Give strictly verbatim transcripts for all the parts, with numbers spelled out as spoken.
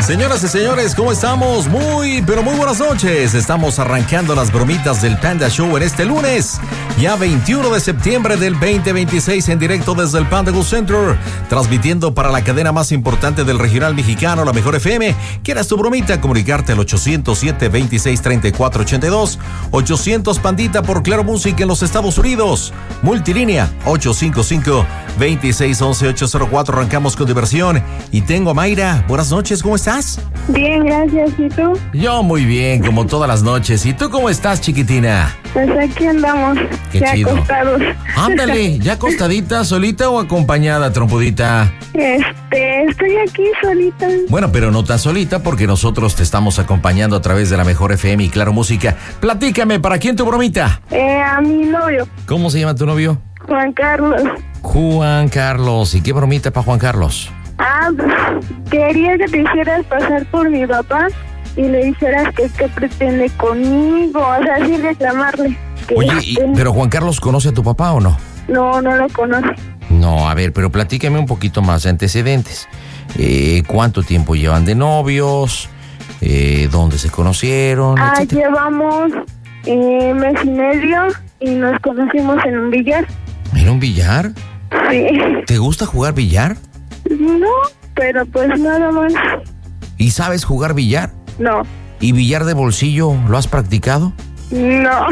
Señoras y señores, ¿cómo estamos? Muy, pero muy buenas noches. Estamos arrancando las bromitas del Panda Show en este lunes, ya veintiuno de septiembre del veinte veintiséis, en directo desde el Panda Go Center, transmitiendo para la cadena más importante del regional mexicano, la Mejor F M. ¿Quieres tu bromita? Comunicarte al ochocientos siete, veintiséis, treinta y cuatro ochenta y dos, ochocientos Pandita por Claro Música en los Estados Unidos. Multilínea ochocientos cincuenta y cinco, veintiséis once, ochocientos cuatro. Arrancamos con diversión. Y tengo a Mayra. Buenas noches, ¿cómo estás? Bien, gracias. ¿Y tú? Yo muy bien, como todas las noches. ¿Y tú cómo estás, chiquitina? Pues aquí andamos. Qué ya chido. acostados. Ándale, ¿ya acostadita, solita o acompañada, trompudita? Este, estoy aquí solita. Bueno, pero no tan solita porque nosotros te estamos acompañando a través de la Mejor F M y Claro Música. Platícame, ¿para quién tu bromita? Eh, a mi novio, ¿Cómo se llama tu novio? Juan Carlos. Juan Carlos. ¿Y qué bromita para Juan Carlos? Ah, pues, quería que te hicieras pasar por mi papá y le dijeras que qué pretende conmigo, o sea, así reclamarle. Que Oye, y- este, ¿pero Juan Carlos conoce a tu papá o no? No, no lo conoce. No, a ver, pero platícame un poquito más de antecedentes. Eh, ¿Cuánto tiempo llevan de novios? Eh, ¿Dónde se conocieron? Ah, etcétera? llevamos eh, mes y medio y nos conocimos en un billar. ¿En un billar? Sí. ¿Te gusta jugar billar? No, pero pues nada más. ¿Y sabes jugar billar? No, ¿Y billar de bolsillo lo has practicado? no,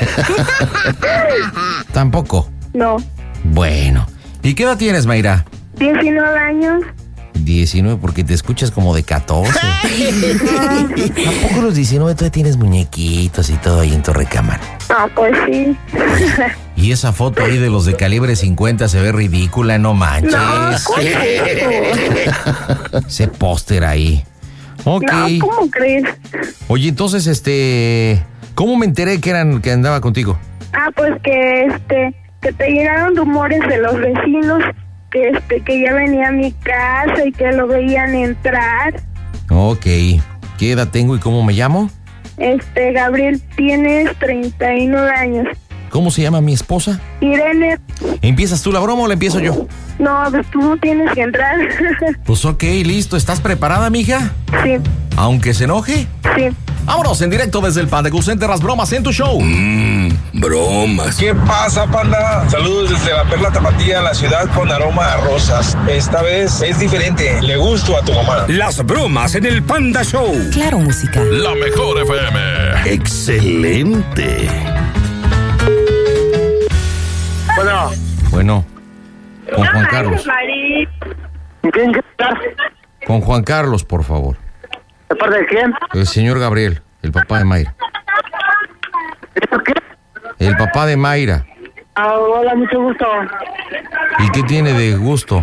Tampoco. no. Bueno. ¿Y qué edad tienes, Mayra? diecinueve años. diecinueve, porque te escuchas como de catorce. ¿A poco los diecinueve todavía tienes muñequitos y todo ahí en tu recámara? Ah, pues sí. Y esa foto ahí de los de calibre cincuenta se ve ridícula, no manches. No, ¿cómo es eso? Ese póster ahí. Ok. No, ¿cómo crees? Oye, entonces, este... ¿cómo me enteré que eran que andaba contigo? Ah, pues que este, que te llegaron rumores de los vecinos que este, que ya venía a mi casa y que lo veían entrar. Ok. ¿Qué edad tengo y cómo me llamo? Este, Gabriel, tienes treinta y nueve años. ¿Cómo se llama mi esposa? Irene, ¿Empiezas tú la broma o la empiezo yo? no, pues tú tienes que entrar. Pues ok, listo. ¿Estás preparada, mija? Sí, Aunque se enoje. sí. Vámonos en directo desde el Panda Go Center, las bromas en tu show. Mmm, bromas. ¿Qué pasa, panda? Saludos desde la Perla Tapatía, la ciudad con aroma a rosas. Esta vez es diferente. Le gusto a tu mamá. Las bromas en el Panda Show. Claro Música. La Mejor F M. Excelente. Bueno, Bueno, con Juan Carlos. ¿quién está? Con Juan Carlos, por favor. ¿De parte de quién? El señor Gabriel, el papá de Mayra. ¿Esto qué? El papá de Mayra. Ah, hola, mucho gusto. ¿Y qué tiene de gusto?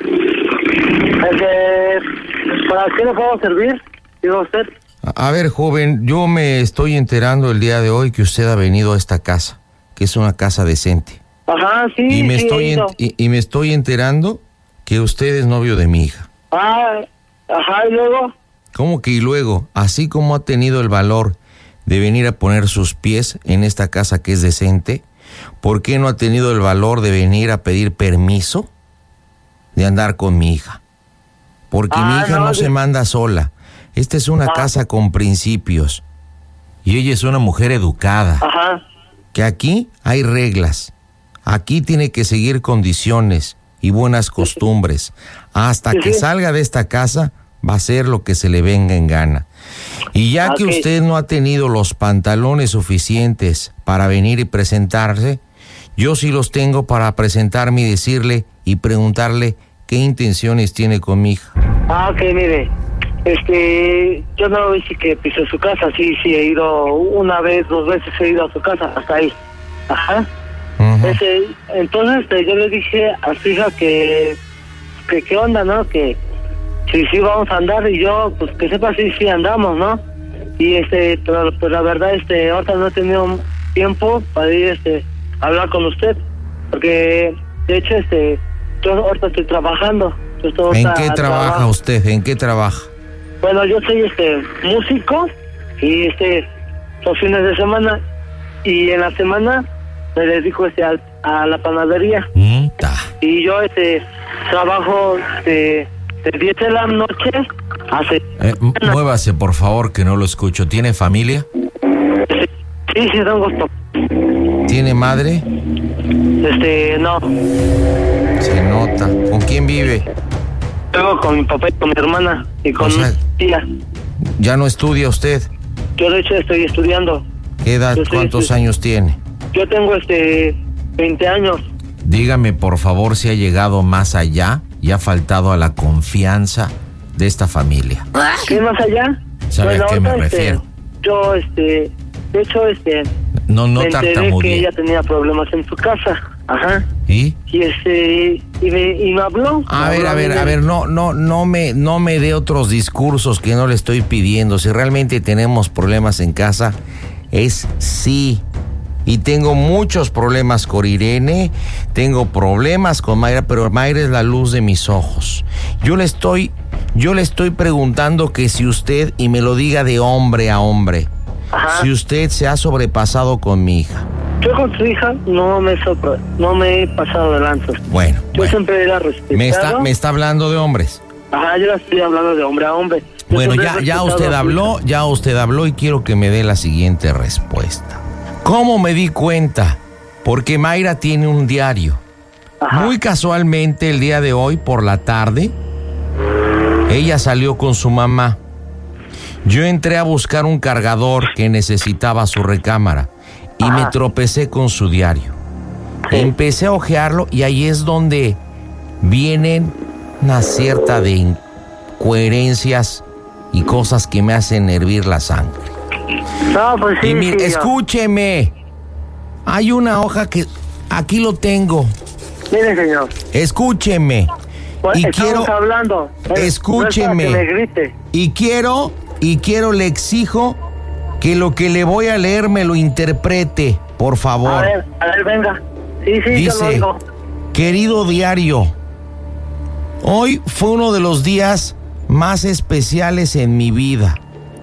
Este, ¿para qué le puedo servir? Digo usted. A, a ver, joven, yo me estoy enterando el día de hoy que usted ha venido a esta casa, que es una casa decente. Ajá, sí. Y me, sí, estoy he en- ido. y, y me estoy enterando que usted es novio de mi hija. Ah, ajá, y luego. ¿Cómo que y luego? Así como ha tenido el valor de venir a poner sus pies en esta casa que es decente, ¿por qué no ha tenido el valor de venir a pedir permiso de andar con mi hija? Porque Ah, mi hija no, no, se de- manda sola. Esta es una Ah. casa con principios. Y ella es una mujer educada. Ajá. Que aquí hay reglas. Aquí tiene que seguir condiciones y buenas costumbres. Hasta Sí, que sí. salga de esta casa, va a hacer lo que se le venga en gana. Y ya que Ok. usted no ha tenido los pantalones suficientes para venir y presentarse, yo sí los tengo para presentarme y decirle y preguntarle qué intenciones tiene con mi hija. Ah, ok, mire. Este, yo no hice que pisé su casa, sí, sí, he ido una vez, dos veces he ido a su casa, hasta ahí. Ajá. Ujú. Este, entonces este, yo le dije a su hija que, que qué onda, ¿no? Que sí, sí vamos a andar y yo, pues que sepa si sí, sí andamos, ¿no? Y este, pero pues la verdad, este, ahorita no he tenido tiempo para ir, este, a hablar con usted, porque de hecho, este, yo ahorita estoy trabajando. Yo estoy ¿En ahorita qué al trabaja trabajo. usted? ¿En qué trabaja? Bueno, yo soy este músico y este los fines de semana y en la semana me dedico este a, a la panadería Mm, ta. y yo este trabajo este de diez de la noche hace... Eh, muévase, por favor, que no lo escucho. ¿Tiene familia? Sí, sí, tengo gusto. ¿Tiene madre? Este, no. Se nota. ¿Con quién vive? Vivo con mi papá y con mi hermana y con O sea, mi tía. ¿Ya no estudia usted? Yo de hecho estoy estudiando. ¿Qué edad, Yo estoy cuántos estu- años tiene? Yo tengo este veinte años. Dígame, por favor, si ha llegado más allá y ha faltado a la confianza de esta familia. ¿Qué más allá? ¿Sabe a qué me ahorita, este, refiero? yo, este, de hecho, este, No, no me enteré que tartamudee. ella tenía problemas en su casa. Ajá. ¿Y? Y este, y me, y me habló. A me ver, habló a ver, mí a de- ver, no, no, no me, no me dé otros discursos que no le estoy pidiendo. Si realmente tenemos problemas en casa, es sí. Y tengo muchos problemas con Irene, tengo problemas con Mayra, pero Mayra es la luz de mis ojos. Yo le estoy, yo le estoy preguntando que si usted, y me lo diga de hombre a hombre, Ajá. si usted se ha sobrepasado con mi hija. Yo con su hija no me sopro, no me he pasado de lanza. Bueno, Yo bueno. siempre la respetado. Me está, me está hablando de hombres. Ajá, yo la estoy hablando de hombre a hombre. Yo Bueno, siempre he ya, ya respetado usted a su habló, hija. ya usted habló y quiero que me dé la siguiente respuesta. ¿Cómo me di cuenta? Porque Mayra tiene un diario. Ajá. Muy casualmente el día de hoy por la tarde, ella salió con su mamá. Yo entré a buscar un cargador que necesitaba su recámara y Ajá. me tropecé con su diario. Sí. Empecé a hojearlo y ahí es donde vienen una cierta de incoherencias y cosas que me hacen hervir la sangre. No, pues sí, Y mire, sí, yo- escúcheme, hay una hoja que aquí lo tengo. Mire, señor. Escúcheme. Pues, Y estamos quiero, hablando. Eh, escúcheme. no es para que me grite. y quiero, y quiero, le exijo que lo que le voy a leer me lo interprete, por A favor. ver, a ver, venga. Sí, sí, yo lo Dice, oigo. querido diario, hoy fue uno de los días más especiales en mi vida.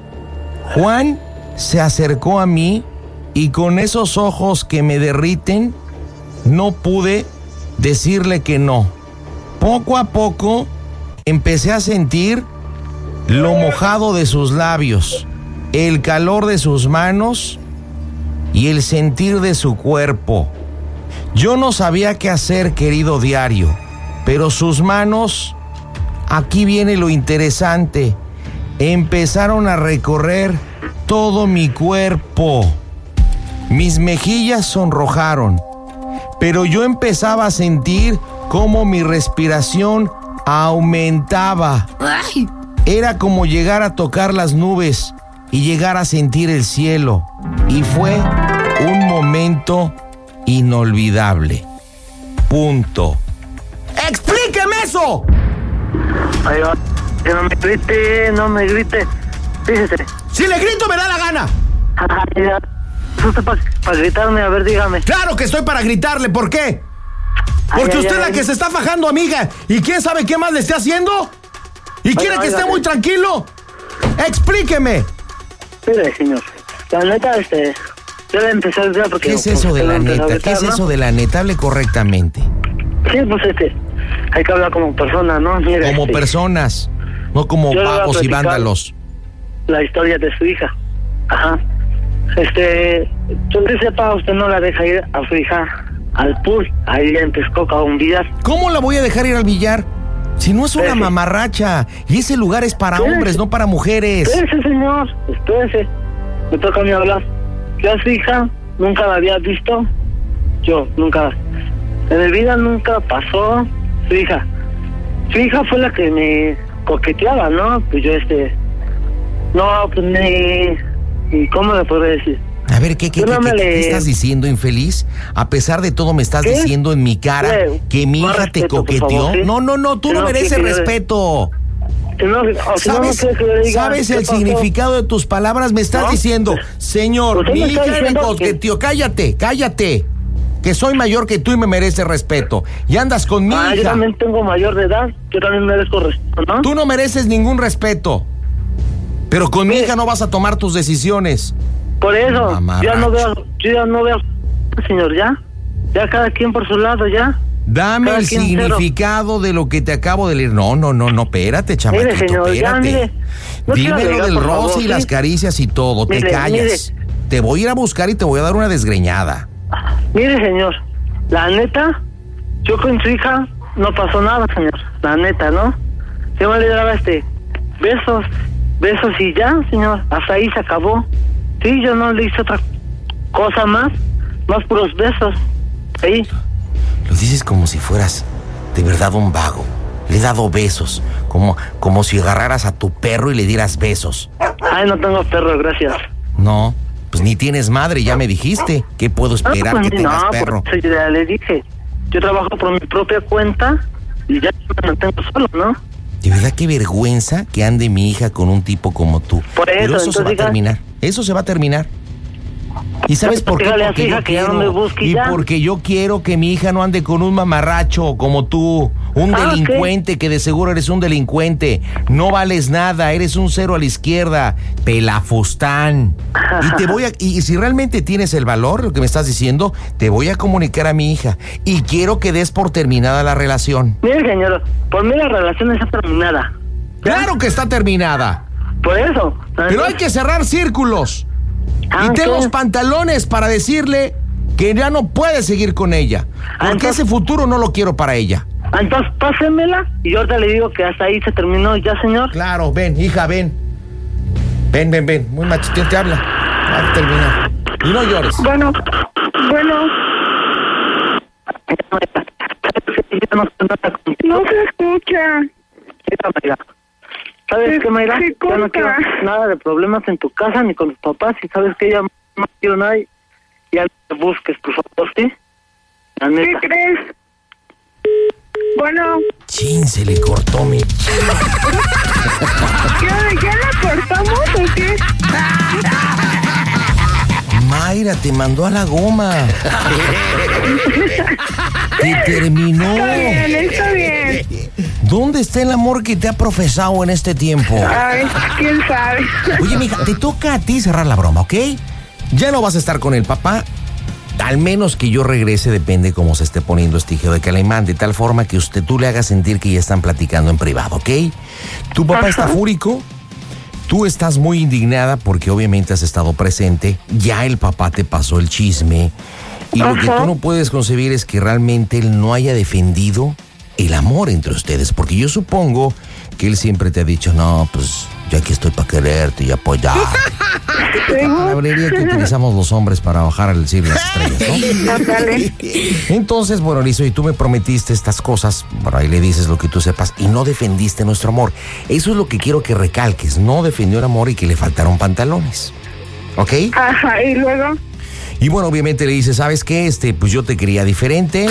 Juan se acercó a mí y con esos ojos que me derriten, no pude decirle que no. Poco a poco empecé a sentir lo mojado de sus labios, el calor de sus manos y el sentir de su cuerpo. Yo no sabía qué hacer, querido diario, pero sus manos, aquí viene lo interesante, empezaron a recorrer todo mi cuerpo. Mis mejillas sonrojaron, pero yo empezaba a sentir cómo mi respiración aumentaba. Era como llegar a tocar las nubes y llegar a sentir el cielo. Y fue un momento inolvidable. Punto. ¡Explíqueme eso! Ahí va. Que no me grite, no me grite. Fíjese. Si le grito me da la gana. Ajá, ya. ¿Usted para gritarme? A ver, dígame. Claro que estoy para gritarle, ¿por qué? Porque Ay, usted ay, es la ay. que se está fajando, amiga. ¿Y quién sabe qué más le esté haciendo? ¿Y quiere que oiga, esté oiga. muy tranquilo? Explíqueme. Mire, señor. La neta, este... Yo le empecé a gritar porque... ¿Qué es pues, eso de usted la me empezó a neta? ¿Qué gritar, es ¿no? eso de la neta? Hable correctamente. Sí, pues este... Hay que hablar como persona, ¿no? Mire, Como este, personas, no como Yo le voy a vagos y platicar. vándalos. La historia de su hija. Ajá. Este... Yo que sepa, usted no la deja ir a su hija al pool, ahí en Texcoco, a un día. ¿Cómo la voy a dejar ir al billar? Si no es una Espérese. mamarracha. Y ese lugar es para Espérese. hombres, no para mujeres. Espérese, señor, espérese. Me toca a mí hablar. Yo a su hija nunca la había visto. Yo, nunca. En mi vida nunca pasó su hija. Su hija fue la que me coqueteaba, ¿no? Pues yo, este... No, pues me... ¿Y cómo le puedo decir? A ver, ¿qué, qué, Yo qué, no qué- me qué le- estás diciendo, infeliz? A pesar de todo me estás ¿Qué? diciendo en mi cara ¿Qué? que mi Más hija te respeto, por coqueteó. favor, ¿sí? No, no, no, tú Que no no, mereces que- que- respeto. Si no, o si no, no ¿Sabes, quiere que le diga ¿sabes qué el pasó. significado de tus palabras? Me estás ¿No? diciendo, señor, Usted mi me está hija me diciendo que- coqueteó. Cállate, cállate. Que soy mayor que tú y me mereces respeto. Y andas con mi Ah, yo hija. también tengo mayor de edad. Yo también merezco respeto, ¿no? Tú no mereces ningún respeto. Pero con mi Mire. hija no vas a tomar tus decisiones. Por eso, Mamarracho. ya no veo, yo ya no veo, señor, ya. Ya cada quien por su lado, ya. Dame Cada el quien significado de lo que te acabo de leer. No, no, no, no, espérate, chamaquito, Mire, señor, ya, espérate. mire, no quiero Dime lo alegar, del por roce favor, y ¿sí? las caricias y todo, te Mire, callas. Te voy a ir a buscar y te voy a dar una desgreñada. Mire, señor, la neta, yo con su hija no pasó nada, señor. La neta, ¿no? Yo me le daba este besos, besos y ya, señor. Hasta ahí se acabó. Sí, yo no le hice otra cosa más, más puros besos. Ahí. Lo dices como si fueras de verdad un vago. Le he dado besos, como, como si agarraras a tu perro y le dieras besos. Ay, no tengo perro, gracias. No, pues ni tienes madre, ya me dijiste. ¿Qué puedo esperar Ah, pues, que tengas no, perro? pues, ya le dije. Yo trabajo por mi propia cuenta y ya me mantengo solo, ¿no? De verdad qué vergüenza que ande mi hija con un tipo como tú. Por eso, Pero eso entonces se va a diga- terminar. Eso se va a terminar. ¿Y sabes por qué? Dígale a Porque su hija yo que ya no quiero. me busque Y ya. porque yo quiero que mi hija no ande con un mamarracho como tú. Un Ah, delincuente, que de seguro eres un delincuente. No vales nada, eres un cero a la izquierda. Pelafustán. Y te voy a. Y si realmente tienes el valor, lo que me estás diciendo, te voy a comunicar a mi hija. Y quiero que des por terminada la relación. Mire, señor, por mí la relación está terminada. ¿Ya? ¡Claro que está terminada! Por eso. Pero hay que cerrar círculos. Ah, Y ten ¿qué? los pantalones para decirle que ya no puede seguir con ella. Ah, Porque entonces- ese futuro no lo quiero para ella. Entonces, pásemela y yo ahorita le digo que hasta ahí se terminó ya, señor. Claro, ven, hija, ven. Ven, ven, ven. Muy machito, te habla. Va a terminar. Y no llores. Bueno, bueno, no se escucha. Mira, Mayra. ¿Sabes Se- qué, Mayra? se Ya no corta. quiero nada de problemas en tu casa ni con tus papás. Y sabes que ya no quiero nada y ya te busques, por favor, ¿sí? La ¿Qué neta. crees? Bueno, Chin, se le cortó mi... ¿ya, ya la cortamos o qué? Mayra, te mandó a la goma. Te terminó. Está bien, está bien. ¿Dónde está el amor que te ha profesado en este tiempo? Ay, quién sabe. Oye, mija, te toca a ti cerrar la broma, ¿ok? Ya no vas a estar con el papá. Al menos que yo regrese, depende cómo se esté poniendo este hijo de Calimán, de tal forma que usted tú le hagas sentir que ya están platicando en privado, ¿ok? Tu papá está fúrico, tú estás muy indignada porque obviamente has estado presente, ya el papá te pasó el chisme, y lo que Ajá. tú no puedes concebir es que realmente él no haya defendido el amor entre ustedes, porque yo supongo que él siempre te ha dicho, no, pues yo aquí estoy para quererte y apoyar. La palabrería que utilizamos los hombres para bajar al cielo las estrellas, ¿no? Ándale. Entonces, bueno, Lizo, y tú me prometiste estas cosas, bueno, ahí le dices lo que tú sepas, y no defendiste nuestro amor. Eso es lo que quiero que recalques, no defendió el amor y que le faltaron pantalones, ¿ok? Ajá, y luego. Y bueno, obviamente le dices, ¿sabes qué? Este, pues yo te quería diferente.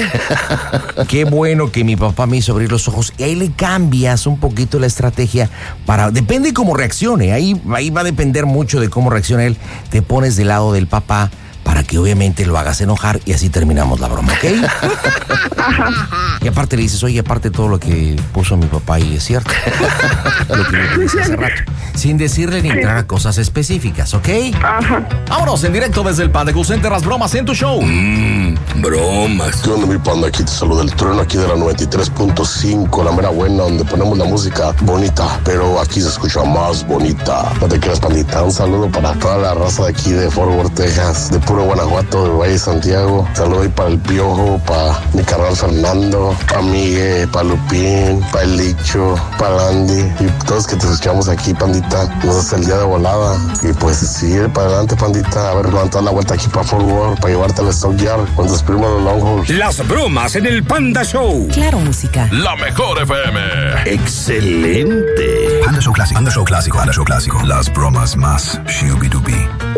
Qué bueno que mi papá me hizo abrir los ojos. Y ahí le cambias un poquito la estrategia para... Depende cómo reaccione. Ahí, ahí va a depender mucho de cómo reaccione él. Te pones del lado del papá para que obviamente lo hagas enojar y así terminamos la broma, ¿ok? Y aparte le dices, oye, aparte todo lo que puso mi papá ahí es cierto. Lo que yo te decía hace rato. Sin decirle ni entrar a cosas específicas, ¿ok? Ajá. Vámonos en directo desde el Panda Cool Center, las bromas en tu show. Mmm, bromas. ¿Qué onda, mi panda? Aquí te saluda el trueno aquí de la noventa y tres punto cinco, la mera buena, donde ponemos la música bonita, pero aquí se escucha más bonita. No te creas, pandita. Un saludo para toda la raza de aquí de Fort Worth, Texas, de puro Guanajuato, de Valle de Santiago. Saludo ahí para el Piojo, para mi carnal Fernando, para Miguel, para Lupín, para el Licho, para Andy y todos que te escuchamos aquí, pandita. Nos hace el día de volada. Y pues sigue para adelante, pandita. A ver, levantar la vuelta aquí para Fort Worth, para llevarte al Stock Yard con tus primos los Longhorns. Las bromas en el Panda Show. Claro, música. La mejor F M. Excelente. Panda Show Clásico, Panda Show Clásico, Panda Show Clásico. Las bromas más shubidubi.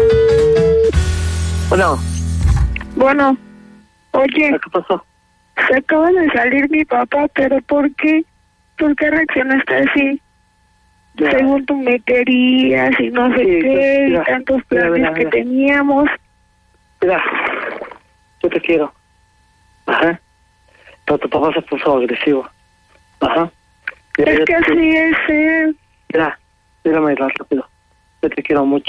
Bueno, Bueno, oye, ¿qué pasó? se acaba de salir mi papá, pero ¿por qué? ¿Por qué reaccionaste así? Ya. Según tú me querías y no sé Sí, qué, mira, y tantos mira, planes mira, que mira. teníamos. Mira, yo te quiero. Ajá. Pero tu papá se puso agresivo. Ajá. Mira, Es yo que te- así es él. Mira, mira, Mayra, rápido. Yo te quiero mucho.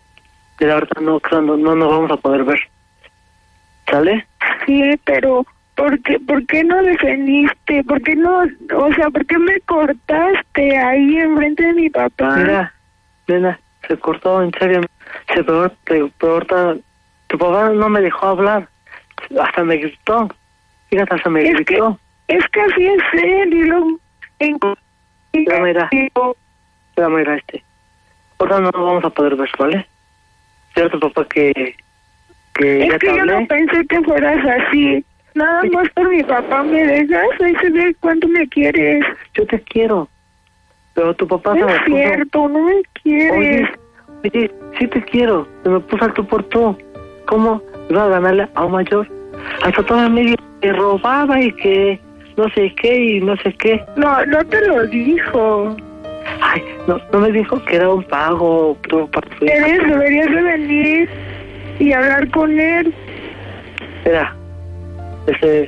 Mira, ahorita no, no, no nos vamos a poder ver. ¿Sale? Sí, pero ¿por qué, ¿por qué no defendiste? ¿Por qué no, o sea, por qué me cortaste ahí enfrente de mi papá? Mira, nena, se cortó, en serio, se peor, peor, tu papá no me dejó hablar, hasta me gritó, fíjate, hasta me es gritó. Que, es que así es él, y lo... En... Mira, mira, mira, mira, este, ahora no nos vamos a poder ver, ¿vale? Cierto, papá, que... que es ya que yo hablé. No pensé que fueras así. Nada Sí. más por mi papá me dejas, ahí se ve cuánto me quieres. Yo te quiero, pero tu papá No se me es puso... cierto, no me quieres. Oye, oye, sí te quiero, se me puso al tú por tú. ¿Cómo iba a ganarle a un mayor? Hasta toda media que robaba y que no sé qué y no sé qué. No, no te lo dijo. Ay, no, no me dijo que era un pago todo para su hija. Eres, deberías de venir y hablar con él. Mira, este,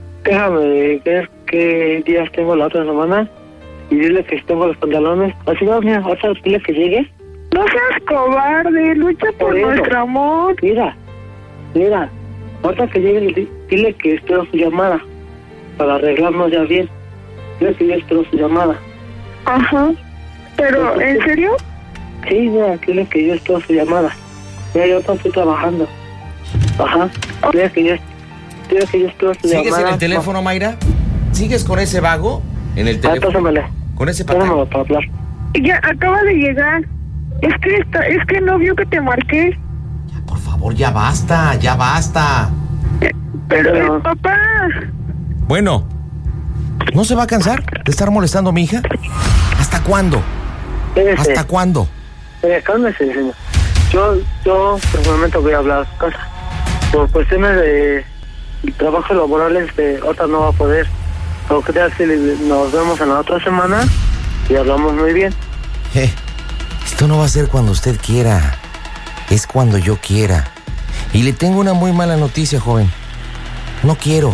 déjame ver qué días tengo la otra semana y dile que si tengo los pantalones. Así no, mira, ahorita dile que llegue. No seas cobarde, lucha por, Por eso. nuestro amor. Mira, mira, ahorita que llegue, di- dile que espero su llamada para arreglarnos ya bien. Dile que yo espero su llamada. Ajá. Pero, ¿en serio? Sí, mira, dile que yo espero su llamada. Mira, yo estoy trabajando. Ajá. Dile que yo, dile que yo espero su ¿Sigues llamada. en el teléfono, Mayra? ¿Sigues con ese vago en el Ah, teléfono? pásamela. Con ese patán. Pásamela para hablar. Ya, acaba de llegar. Es que está, es que no vio que te marqué. Por favor, ya basta, ya basta. Pero, Pero- eh, papá. Bueno, ¿no se va a cansar de estar molestando a mi hija? ¿Hasta cuándo? Espérese. ¿Hasta cuándo? Eh, cálmese, señor. Yo, yo personalmente voy a hablar a su casa. Por cuestiones de trabajo laborales, de otra no va a poder. Pero que tal si nos vemos en la otra semana y hablamos muy bien. Eh, esto no va a ser cuando usted quiera. Es cuando yo quiera. Y le tengo una muy mala noticia, joven. No quiero.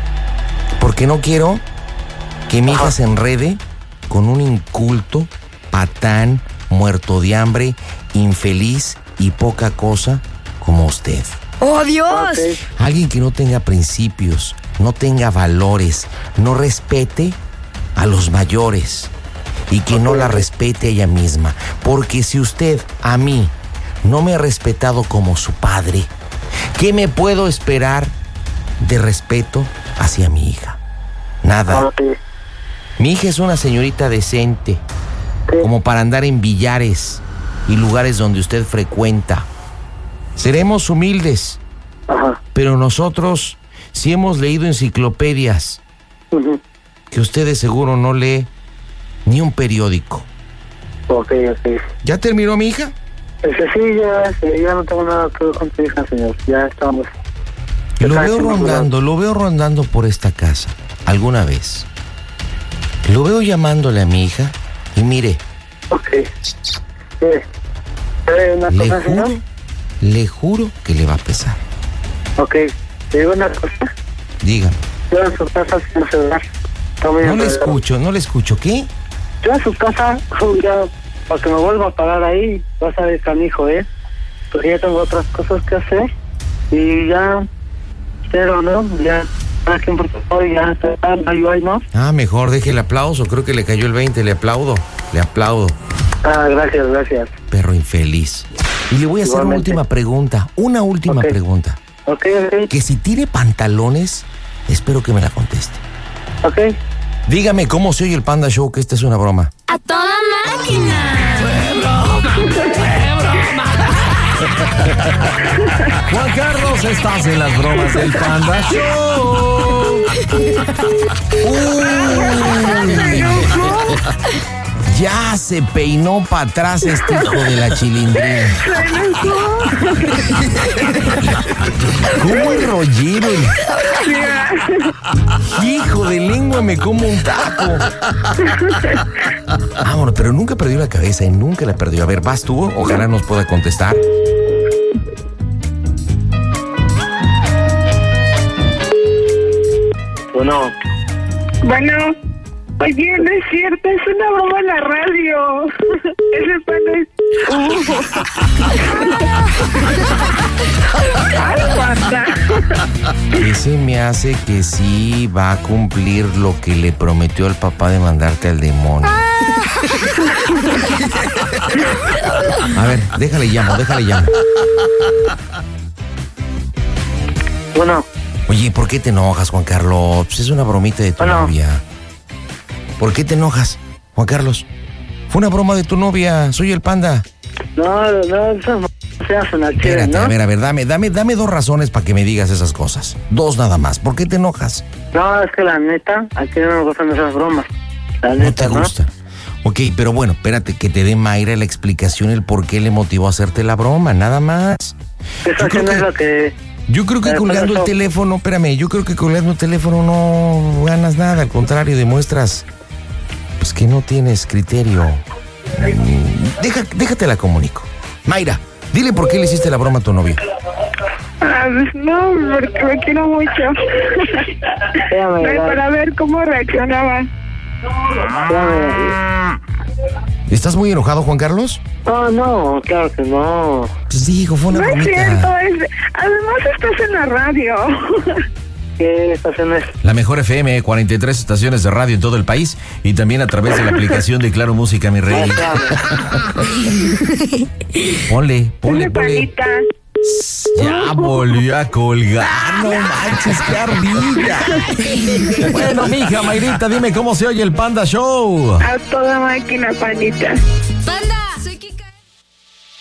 Porque no quiero que mi hija se enrede con un inculto, patán, muerto de hambre, infeliz y poca cosa como usted. ¡Oh, Dios! Ok. Alguien que no tenga principios, no tenga valores, no respete a los mayores y que no la respete a ella misma. Porque si usted a mí no me ha respetado como su padre, ¿qué me puedo esperar de respeto hacia mi hija? Nada. Ok. Mi hija es una señorita decente, Sí. como para andar en billares y lugares donde usted frecuenta. Seremos humildes, Ajá. pero nosotros sí hemos leído enciclopedias Ujú. que usted de seguro no lee ni un periódico. Ok, ok. ¿Ya terminó mi hija? Este, sí, ya, este, ya no tengo nada que ver con tu hija, señor. Ya estamos. Lo Está veo haciendo rondando, lo veo rondando por esta casa, alguna vez. Lo veo llamándole a mi hija y mire, Ok. Mire, ¿sabe una le cosa, señor? juro, le juro que le va a pesar. Ok. ¿Le digo una cosa? Dígame. Yo en su casa sin celular. Está muy No le enredado. escucho, no le escucho. ¿Qué? Yo en su casa, ya, para que me vuelva a parar ahí, vas a ver canijo, ¿eh? Porque ya tengo otras cosas que hacer. Y ya, pero no, ya, cada quien por su lado, ya está, no hay, hay, ¿no? Ah, mejor deje el aplauso. Creo que le cayó el veinte. Le aplaudo. Le aplaudo. Ah, gracias, gracias. Perro infeliz. Y le voy a hacer una Igualmente. última pregunta. Una última Ok. pregunta. Ok, ok, Que si tiene pantalones, espero que me la conteste. ok. Dígame cómo se oye el Panda Show, que esta es una broma. ¡A toda máquina! Juan Carlos, estás en las bromas del Panda Show. Uy. Ya se peinó para atrás este hijo de la chilindrina. ¿Cómo el rollero? Hijo de lengua, me como un taco. Vámonos, pero nunca perdió la cabeza y nunca la perdió. A ver, vas tú, ojalá nos pueda contestar. Bueno, Bueno, oye, no es cierto, es una broma en la radio. Ese pan es... Uh. Ay, panda. Ese me hace que sí va a cumplir lo que le prometió el papá de mandarte al demonio. A ver, déjale llamo, déjale llamo. Bueno. Oye, ¿por qué te enojas, Juan Carlos? Pues es una bromita de tu bueno. novia. ¿Por qué te enojas, Juan Carlos? Fue una broma de tu novia, soy el Panda. No, no, esas no se hacen aquí, Espérate, ¿no? a ver, a ver, dame, dame, dame dos razones para que me digas esas cosas. Dos nada más. ¿Por qué te enojas? No, es que la neta, aquí no me gustan esas bromas. La No neta, te gustan. Ok, pero bueno, espérate que te dé Mayra la explicación, el por qué le motivó a hacerte la broma, nada más. Eso sí no es lo que... Yo creo que Pero colgando eso- el teléfono, espérame, yo creo que colgando el teléfono no ganas nada, al contrario, demuestras pues que no tienes criterio. Mm, Deja, déjate la comunico. Mayra, dile por qué le hiciste la broma a tu novio. Ah, pues no, porque me quiero mucho. Espérame, Ay, dale. para ver cómo reaccionaba. Espérame. ¿Estás muy enojado, Juan Carlos? No, no, claro que no. Pues digo, fue una No es bromita. cierto, es... además estás en la radio. ¿Qué estación es? La mejor F M, cuarenta y tres estaciones de radio en todo el país y también a través de la aplicación de Claro Música, mi rey. Ponle, ponle, Dime, ponle. panita. Ya volvió a colgar, no manches, qué ardilla. Bueno, mija, Mayrita, dime cómo se oye el Panda Show. A toda máquina, panita. ¡Panda!